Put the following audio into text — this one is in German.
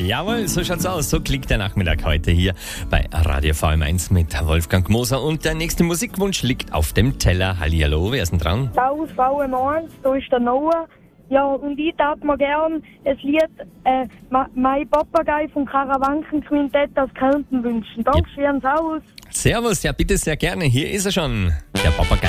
Jawohl, so schaut's aus. So klingt der Nachmittag heute hier bei Radio VM1 mit Wolfgang Moser. Und der nächste Musikwunsch liegt auf dem Teller. Hallihallo, wer ist denn dran? Aus VM1, da ist der Noah. Ja, und ich darf mir gern das Lied «Mein Papagei» vom Karawanken-Quintett aus Kärnten wünschen. Dankeschön, Servus. Servus, ja bitte sehr gerne. Hier ist er schon, der Papagei.